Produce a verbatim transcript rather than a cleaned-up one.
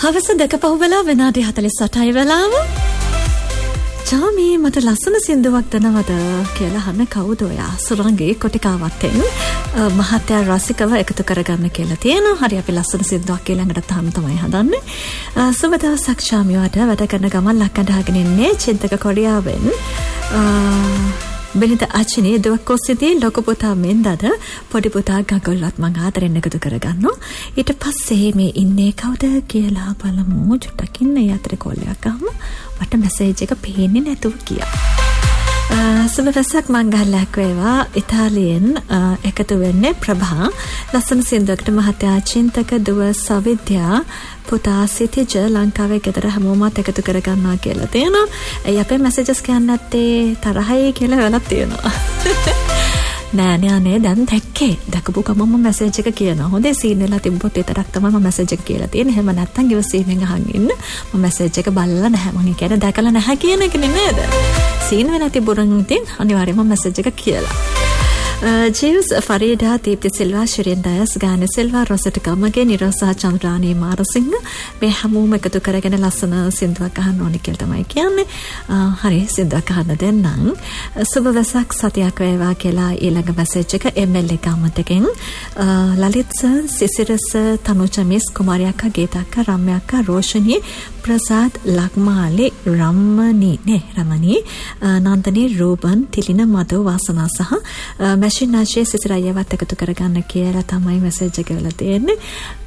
හවස දෙක පහු වෙලා විනාඩි හතළිස් අටයි වෙලාව. ජාමි මට ලස්සන සින්දුවක් දනවද කියලා අහන්න කවුද ඔයා? සුරංගේ කොටිකාවත්තෙන් මහත්ය රසිකව එකතු කරගන්න කියලා තියෙනවා. හරි අපි ලස්සන සින්දුවක් කියලා ළඟට තාම තමයි හදන්නේ. සුබ දවසක් ශාමියාට වැඩ කරන ගමන් ලක්කඩාගෙන ඉන්නේ චින්තක කොරියාවෙන්. බෙලිත ආචිනේ දුවක් කොස්සේදී ලොකු පුතා මෙන්දද පොඩි පුතා ගගොල්ලත් මං ආදරෙන් එකතු කරගන්නවා. ඊට පස්සේ මේ ඉන්නේ කවුද කියලා බලමු. චුට්ටක් ඉන්න යතර කෝලයක් අහමු. මට මැසේජ් එක පේන්නේ නැතුව ගියා. සුබ දවසක් මංගල්‍යයක් වේවා. ඉතාලියෙන් එකතු වෙන්නේ ප්‍රභා. ලස්සන සින්දුවකට මහත්යා චින්තක දුව සවිද්‍යා පුතා සිටිජ ලංකාවේ ගෙදර හැමෝමත් එකතු කරගන්නවා කියලා තියෙනවා. ඒ අපේ මැසේජස් කියන්න නැත්තේ තරහයි කියලා වෙලක් තියෙනවා. නෑ නෑ නේ දැන් දැක්කේ. දැකපු ගමන්ම මැසේජ් එක කියනවා. හොඳේ සීන් එකලා තිබ්බොත් විතරක් තමයි මම මැසේජ් එක කියලා තියෙන්නේ. එහෙම නැත්තම් ඉවසීමෙන් අහන් ඉන්න. මම මැසේජ් එක බලලා නැහැ. මම කියන්නේ දැකලා නැහැ කියන එක නේද? සීන් වෙලා තිබුණොත් ඉතින් අනිවාර්යයෙන්ම මැසේජ් එක කියලා. ජීවස් ෆරීඩා දීප්ති සිල්වා ශිරින් ඩයස් ගාන සිල්වා රොසට කමගේ නිරෝසා චන්ද්‍රානී මාරසිංහ මේ හැමෝම එකතු කරගෙන ලස්සන සින්දුවක් අහන්න ඕනි කියලා තමයි කියන්නේ. හරි සින්දුවක් අහන්න දෙන්නම්. සුබ වෙසක් සතියක් වේවා කියලා ඊළඟ මැසේජ් එක එම් එල් එක අමතකෙන් ලලිත් සිසිරස තනුචමිස් කුමාරියක්ක ගීතක්ක රම්‍යක්ක රෝෂණී ප්‍රසාද් ලක්මාලි රම්මනී නේ රමණී නන්දනී රූබන් තිලින මధు වාසනා සහ මැෂින් ආශේ සිසිරයවත් එකතු කරගන්න කියලා තමයි මැසේජ් එක වෙලා තියෙන්නේ.